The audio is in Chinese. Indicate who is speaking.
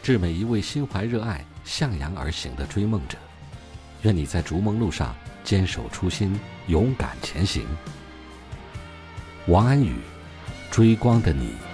Speaker 1: 致每一位心怀热爱、向阳而行的追梦者。愿你在逐梦路上坚守初心，勇敢前行。王安宇，追光的你。